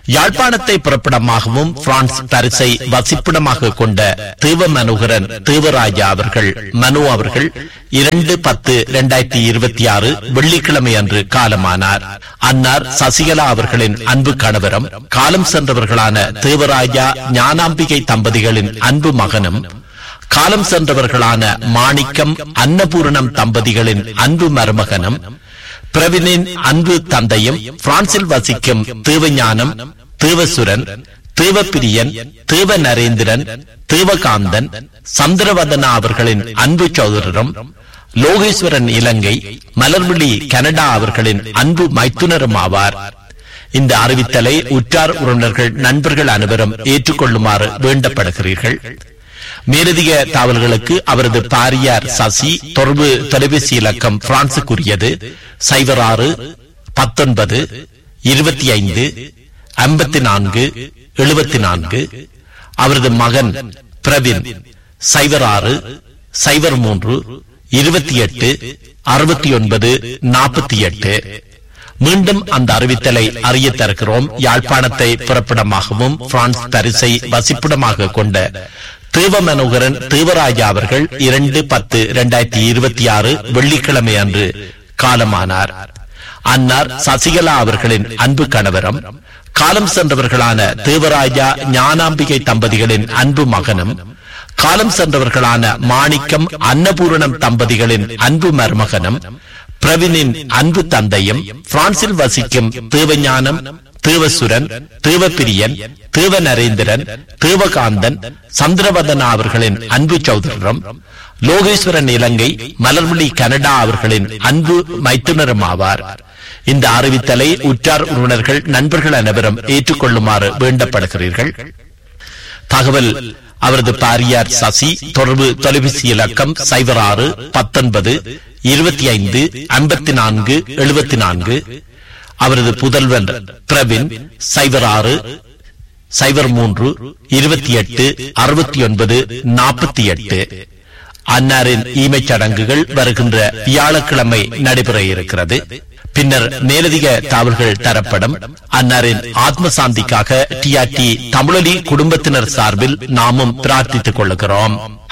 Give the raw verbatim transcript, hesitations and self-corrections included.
யாழ்ப்பாணத்தை பிறப்பிடமாகவும் பிரான்ஸ் பாரிஸை வசிப்பிடமாக கொண்ட தேவ மனோகரன் தேவராஜா அவர்கள் மனு அவர்கள் இரண்டு பத்து இரண்டாயிரத்தி இருபத்தி ஆறு வெள்ளிக்கிழமை அன்று காலமானார். அன்னார் சசிகலா அவர்களின் அன்பு கணவரும் காலம் சென்றவர்களான தேவராஜா ஞானாம்பிகை தம்பதிகளின் அன்பு மகனும் காலம் சென்றவர்களான மாணிக்கம் அன்னபூரணம் தம்பதிகளின் அன்பு மருமகனும் பிரவினின் அன்பு தந்தையும் பிரான்சில் வசிக்கும் தேவஞானம் தேவசுரன் தேவப்பிரியன் தேவ நரேந்திரன் தேவகாந்தன் சந்திரவதனா அவர்களின் அன்பு சகோதரரும் லோகேஸ்வரன் இலங்கை மலர்விழி கனடா அவர்களின் அன்பு மைத்துனரும் ஆவார். இந்த அறிவித்தலை உற்றார் உறவினர்கள் நண்பர்கள் அனைவரும் ஏற்றுக்கொள்ளுமாறு வேண்டப்படுகிறீர்கள். மேலதிக தகவல்களுக்கு அவரது பாரியார் சசி தொடர்பு தொலைபேசி இலக்கம் பிரான்சுக்குரியது சைபர் ஆறு பத்தொன்பது இருபத்தி ஐந்து ஐம்பத்தி நான்கு எழுபத்தி நான்கு. அவரது மகன் பிரவீன் சைபர் ஆறு சைபர் மூன்று இருபத்தி எட்டு அறுபத்தி ஒன்பது நாற்பத்தி எட்டு. மீண்டும் அந்த அறிவித்தலை அறிய தருகிறோம். யாழ்ப்பாணத்தை பிறப்பிடமாகவும் பிரான்ஸ் பாரிஸை வசிப்பிடமாக கொண்ட தேவ மனோகரன் தேவராஜா அவர்கள் இரண்டு பத்து இரண்டாயிரத்தி இருபத்தி ஆறு வெள்ளிக்கிழமை அன்று காலமானார். அன்னார் சசிகலா அவர்களின் அன்பு கணவரும் காலம் சென்றவர்களான தேவராஜா ஞானாம்பிகை தம்பதிகளின் அன்பு மகனும் காலம் சென்றவர்களான மாணிக்கம் அன்னபூரணம் தம்பதிகளின் அன்பு மருமகனும் பிரவினின் அன்பு தந்தையும் பிரான்சில் வசிக்கும் தேவஞானம் தேவசுரன் தேவப்பிரியன் தேவ நரேந்திரன் தேவகாந்தன் சந்திரவதனா அவர்களின் அன்பு சகோதரரும் லோகேஸ்வரன் இலங்கை மலர்விழி கனடா அவர்களின் அன்பு மைத்துனரும் ஆவார். இந்த அறிவித்தலை உற்றார் உறவினர்கள் நண்பர்கள் அனைவரும் ஏற்றுக்கொள்ளுமாறு வேண்டப்படுகிறீர்கள். தகவல் அவரது பாரியார் சசி தொடர்பு தொலைபேசி இலக்கம் சைபர் ஆறு பத்தொன்பது இருபத்தி ஐந்து ஐம்பத்தி நான்கு எழுபத்தி நான்கு. அவரது புதல்வன் பிரவீன் சைபர் ஆறு சைபர் மூன்று இருபத்தி எட்டு அறுபத்தி ஒன்பது நாற்பத்தி எட்டு. அன்னாரின் ஈமைச் சடங்குகள் வருகின்ற வியாழக்கிழமை நடைபெற இருக்கிறது. பின்னர் மேலதிக தகவல்கள் தரப்படும். அன்னாரின் ஆத்ம சாந்திக்காக டி ஆர் டி தமிழொலி குடும்பத்தினர் சார்பில் நாமும் பிரார்த்தித்துக் கொள்கிறோம்.